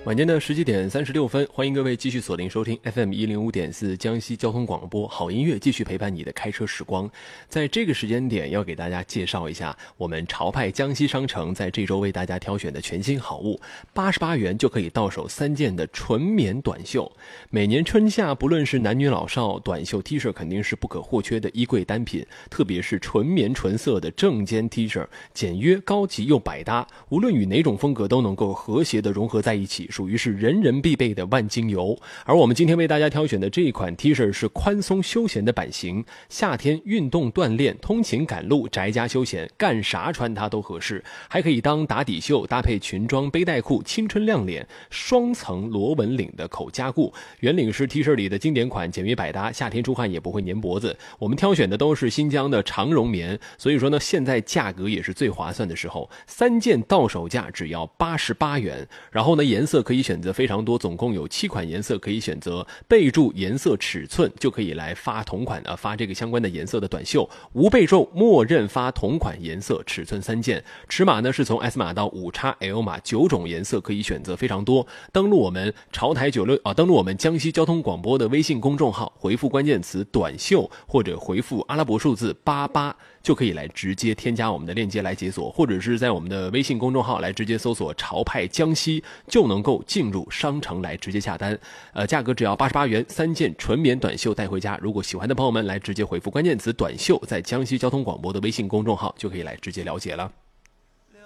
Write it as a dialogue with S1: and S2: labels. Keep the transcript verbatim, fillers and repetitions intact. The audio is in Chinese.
S1: 晚间的十七点三十六分，欢迎各位继续锁定收听 F M 一零五点四江西交通广播，好音乐继续陪伴你的开车时光。在这个时间点，要给大家介绍一下我们潮派江西商城在这周为大家挑选的全新好物，八十八元就可以到手三件的纯棉短袖。每年春夏，不论是男女老少，短袖 T 恤肯定是不可或缺的衣柜单品，特别是纯棉纯色的正肩 T 恤，简约高级又百搭，无论与哪种风格都能够和谐的融合在一起，属于是人人必备的万金油。而我们今天为大家挑选的这一款 T 恤是宽松休闲的版型，夏天运动锻炼、通勤赶路、宅家休闲，干啥穿它都合适，还可以当打底袖，搭配裙装、背带裤，青春亮脸。双层螺纹领的口加固，圆领是 T 恤里的经典款，简约百搭，夏天出汗也不会粘脖子。我们挑选的都是新疆的长绒棉，所以说呢，现在价格也是最划算的时候，三件到手价只要八十八元。然后呢，颜色可以选择非常多，总共有七款颜色可以选择，备注颜色尺寸就可以来发同款啊，发这个相关的颜色的短袖，无备注默认发同款颜色尺寸三件，尺码呢是从 S 码到 五 X L 码，九种颜色可以选择，非常多。登录我们潮台九六啊，登录我们江西交通广播的微信公众号，回复关键词短袖或者回复阿拉伯数字八八，就可以来直接添加我们的链接来解锁，或者是在我们的微信公众号来直接搜索潮派江西，就能够进入商城来直接下单。呃，价格只要八十八元，三件纯棉短袖带回家。如果喜欢的朋友们来直接回复关键词短袖，在江西交通广播的微信公众号就可以来直接了解了。